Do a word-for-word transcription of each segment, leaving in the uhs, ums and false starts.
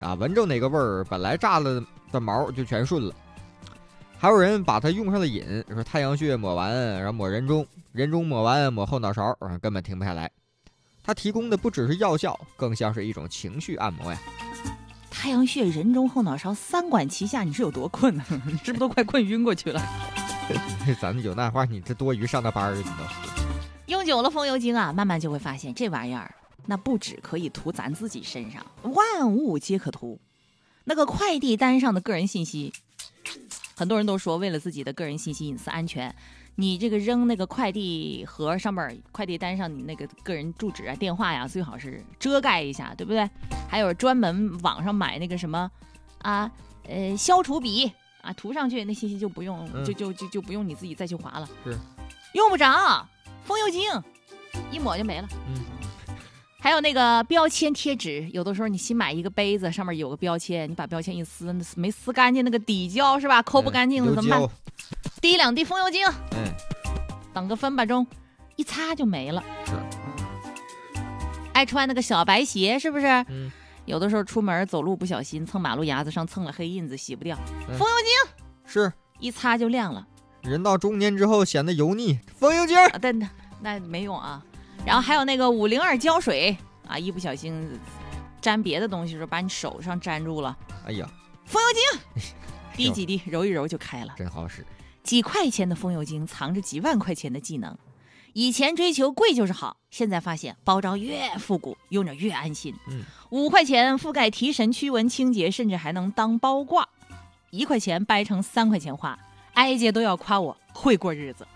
啊，闻着哪个味儿，本来炸了的毛就全顺了。还有人把它用上了瘾，说太阳穴抹完，然后抹人中，人中抹完抹后脑勺，根本停不下来。它提供的不只是药效，更像是一种情绪按摩呀。 太阳穴、人中、后脑勺三管齐下，你是有多困呢？你是不是都快困晕过去了？ 咱们有那话，你这多余上的班儿，你都。 用久了风油精啊，慢慢就会发现这玩意儿，那不只可以涂咱自己身上，万物皆可涂。那个快递单上的个人信息，很多人都说为了自己的个人信息隐私安全，你这个扔那个快递盒上面，快递单上你那个个人住址啊、电话呀，最好是遮盖一下，对不对？还有专门网上买那个什么啊，呃，消除笔啊，涂上去那信息就不用， 嗯、 就就就就不用你自己再去划了， 是用不着风油精，一抹就没了。 嗯。 还有那个标签贴纸，有的时候你新买一个杯子，上面有个标签，你把标签一撕，没撕干净，那个底胶是吧？抠不干净了、嗯、怎么办？滴两滴风油精， 嗯， 等个分吧钟，一擦就没了。 是。 爱穿那个小白鞋是不是？ 嗯。 有的时候出门走路不小心蹭马路牙子上蹭了黑印子，洗不掉， 嗯、 风油精是一擦就亮了。 人到中年之后显得油腻，风油精， 啊、但那没用啊。然后还有那个五零二胶水啊，一不小心沾别的东西的时候，把你手上沾住了， 哎呀， 风油精，滴几滴揉一揉就开了， 真好使。 几块钱的风油精藏着几万块钱的技能。以前追求贵就是好，现在发现包装越复古，用着越安心。 嗯， 五块钱覆盖提神驱蚊清洁，甚至还能当包挂。一块钱掰成三块钱花，挨街都要夸我会过日子。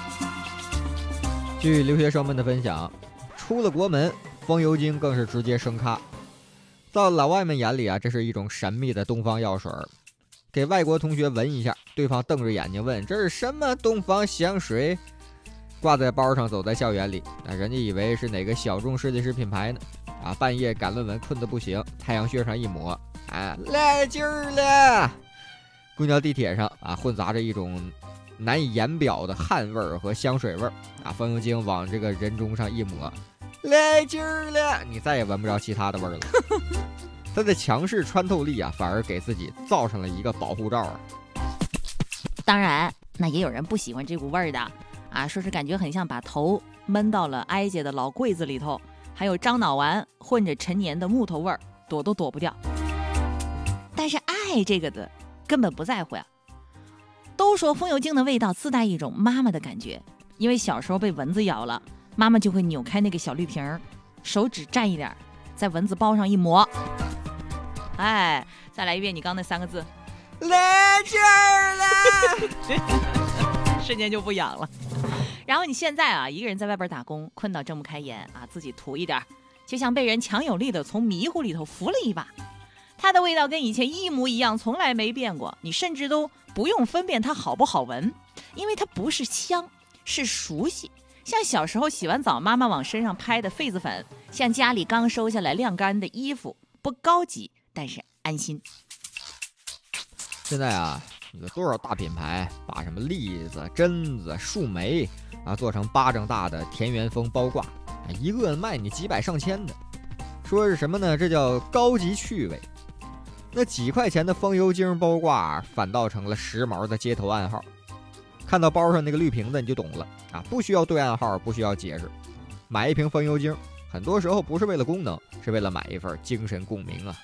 据留学生们的分享，出了国门，风油精更是直接升咖。在老外们眼里啊，这是一种神秘的东方药水，给外国同学闻一下，对方瞪着眼睛问：“这是什么东方香水？”挂在包上，走在校园里，那人家以为是哪个小众设计师品牌呢。啊，半夜赶论文困得不行，太阳穴上一抹，啊，来劲儿了。公交地铁上啊，混杂着一种难以言表的汗味儿和香水味儿啊，风油精往这个人中上一抹，来劲儿了，你再也闻不着其他的味儿了。它的强势穿透力啊，反而给自己造上了一个保护罩啊。 当然，那也有人不喜欢这股味儿的啊，说是感觉很像把头闷到了哀家的老柜子里头，还有樟脑丸混着陈年的木头味儿，躲都躲不掉。但是爱这个的根本不在乎呀。都说风油精的味道自带一种妈妈的感觉，因为小时候被蚊子咬了，妈妈就会扭开那个小绿瓶，手指蘸一点，在蚊子包上一抹。哎，再来一遍你刚那三个字，来劲儿了，瞬间就不痒了。然后你现在啊，一个人在外边打工，困到睁不开眼啊，自己涂一点，就像被人强有力的从迷糊里头扶了一把。它的味道跟以前一模一样，从来没变过，你甚至都不用分辨它好不好闻，因为它不是香，是熟悉。像小时候洗完澡，妈妈往身上拍的痱子粉，像家里刚收下来晾干的衣服，不高级，但是安心。 现在啊，有多少大品牌把什么栗子、榛子、树莓啊做成巴掌大的田园风包挂，一个卖你几百上千的，说是什么呢？这叫高级趣味。那几块钱的风油精包挂反倒成了时髦的街头暗号。看到包上那个绿瓶子你就懂了啊，不需要对暗号，不需要解释。买一瓶风油精，很多时候不是为了功能，是为了买一份精神共鸣啊。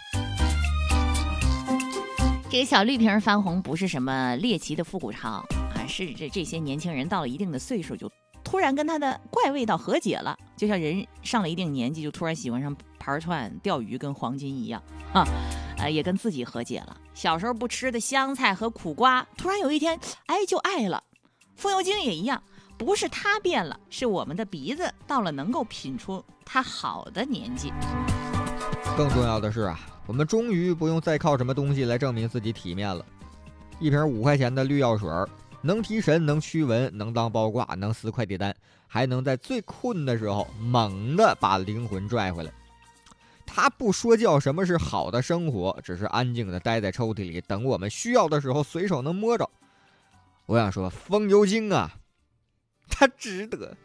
这个小绿瓶翻红不是什么猎奇的复古潮啊，是这这些年轻人到了一定的岁数就突然跟他的怪味道和解了，就像人上了一定年纪就突然喜欢上盘串、钓鱼跟黄金一样啊，呃，也跟自己和解了。小时候不吃的香菜和苦瓜，突然有一天，哎，就爱了。风油精也一样，不是它变了，是我们的鼻子到了能够品出它好的年纪。 更重要的是啊，我们终于不用再靠什么东西来证明自己体面了。一瓶五块钱的绿药水，能提神，能驱蚊，能当包挂，能撕快递单，还能在最困的时候猛地把灵魂拽回来。他不说教什么是好的生活，只是安静地待在抽屉里，等我们需要的时候随手能摸着。我想说，风油精啊，它值得。